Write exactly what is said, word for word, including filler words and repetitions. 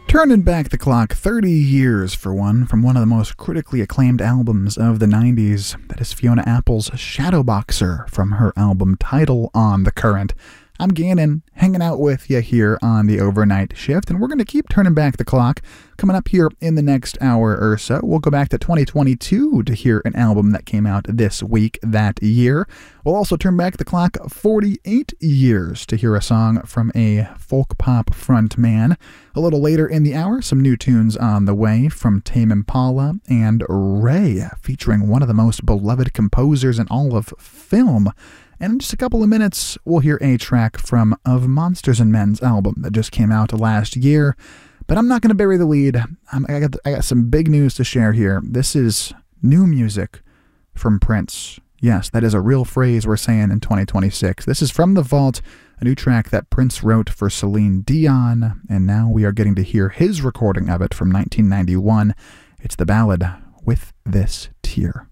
Turning back the clock thirty years for one, from one of the most critically acclaimed albums of the nineties. That is Fiona Apple's Shadowboxer from her album Tidal on The Current. I'm Gannon, hanging out with you here on the overnight shift, and we're going to keep turning back the clock. Coming up here in the next hour or so, we'll go back to twenty twenty-two to hear an album that came out this week that year. We'll also turn back the clock forty-eight years to hear a song from a folk pop frontman. A little later in the hour, some new tunes on the way from Tame Impala and Ray, featuring one of the most beloved composers in all of film. And in just a couple of minutes, we'll hear a track from Of Monsters and Men's album that just came out last year. But I'm not going to bury the lead. I'm, I, got, I got some big news to share here. This is new music from Prince. Yes, that is a real phrase we're saying in twenty twenty-six. This is From the Vault, a new track that Prince wrote for Celine Dion. And now we are getting to hear his recording of it from nineteen ninety-one. It's the ballad With This Tear.